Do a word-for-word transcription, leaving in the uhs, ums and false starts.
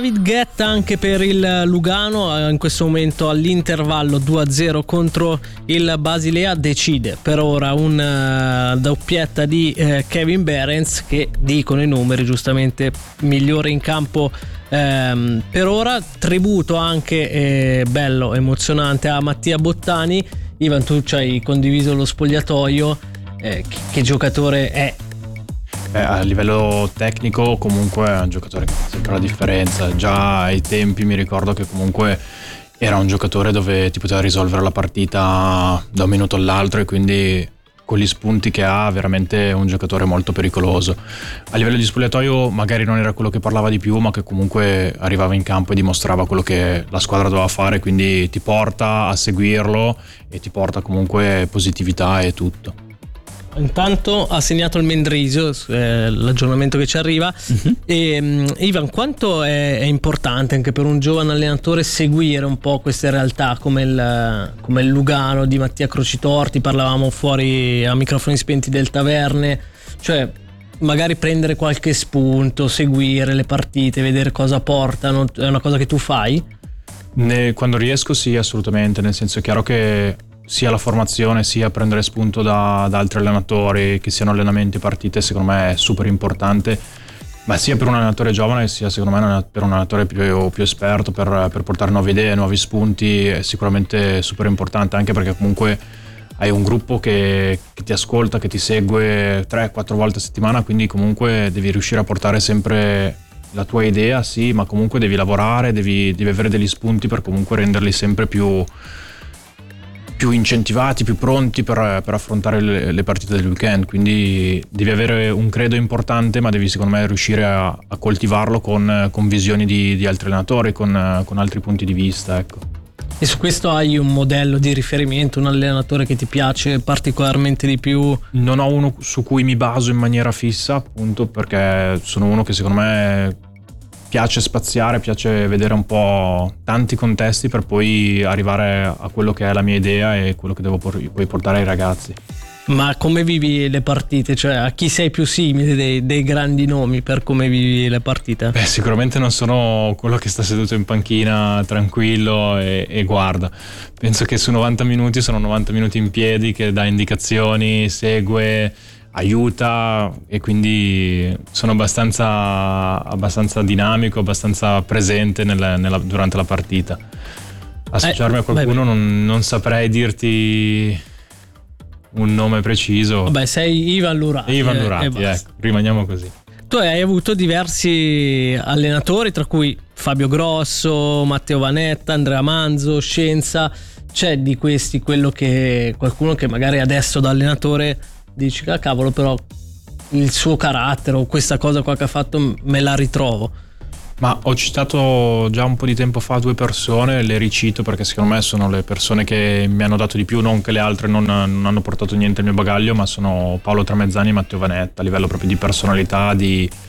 David Guetta anche per il Lugano, in questo momento all'intervallo due a zero contro il Basilea, decide per ora una doppietta di eh, Kevin Behrens, che dicono i numeri giustamente migliore in campo ehm, per ora. Tributo anche eh, bello, emozionante a Mattia Bottani. Ivan, tu ci hai condiviso lo spogliatoio, eh, che, che giocatore è? Eh, a livello tecnico comunque è un giocatore che fa sempre la differenza. Già ai tempi mi ricordo che comunque era un giocatore dove ti poteva risolvere la partita da un minuto all'altro, e quindi con gli spunti che ha veramente un giocatore molto pericoloso. A livello di spogliatoio magari non era quello che parlava di più, ma che comunque arrivava in campo e dimostrava quello che la squadra doveva fare, quindi ti porta a seguirlo e ti porta comunque positività e tutto. Intanto ha segnato il Mendrisio, eh, l'aggiornamento che ci arriva. Uh-huh. E um, Ivan, quanto è, è importante anche per un giovane allenatore seguire un po' queste realtà come il, come il Lugano di Mattia Crocitorti? Parlavamo fuori a microfoni spenti del Taverne, cioè magari prendere qualche spunto, seguire le partite, vedere cosa portano. È una cosa che tu fai? Ne, quando riesco sì, assolutamente, nel senso è chiaro che sia la formazione sia prendere spunto da, da altri allenatori, che siano allenamenti, partite, secondo me è super importante, ma sia per un allenatore giovane sia secondo me per un allenatore più, più esperto, per, per portare nuove idee, nuovi spunti, è sicuramente super importante, anche perché comunque hai un gruppo che, che ti ascolta, che ti segue tre quattro volte a settimana, quindi comunque devi riuscire a portare sempre la tua idea, sì, ma comunque devi lavorare, devi, devi avere degli spunti per comunque renderli sempre più più incentivati, più pronti per, per affrontare le, le partite del weekend. Quindi devi avere un credo importante, ma devi secondo me riuscire a, a coltivarlo con, con visioni di, di altri allenatori, con, con altri punti di vista, ecco. E su questo hai un modello di riferimento, un allenatore che ti piace particolarmente di più? Non ho uno su cui mi baso in maniera fissa, appunto perché sono uno che secondo me piace spaziare, piace vedere un po' tanti contesti per poi arrivare a quello che è la mia idea e quello che devo poi portare ai ragazzi. Ma come vivi le partite? Cioè, a chi sei più simile dei, dei grandi nomi per come vivi le partite? Beh, sicuramente non sono quello che sta seduto in panchina tranquillo e, e guarda. Penso che su novanta minuti sono novanta minuti in piedi, che dà indicazioni, segue, aiuta, e quindi sono abbastanza, abbastanza dinamico, abbastanza presente nella, nella, durante la partita. Associarmi eh, a qualcuno beh, beh. Non, non saprei dirti un nome preciso. Vabbè, sei Ivan Lurati. Ivan Lurati, eh, ecco, rimaniamo così. Tu hai avuto diversi allenatori, tra cui Fabio Grosso, Matteo Vanetta, Andrea Manzo, Scienza. C'è di questi quello che qualcuno che magari adesso da allenatore dici che cavolo, però il suo carattere o questa cosa qua che ha fatto me la ritrovo? Ma ho citato già un po' di tempo fa due persone, le ricito perché secondo me sono le persone che mi hanno dato di più, non che le altre non, non hanno portato niente al mio bagaglio, ma sono Paolo Tramezzani e Matteo Vanetta, a livello proprio di personalità, di,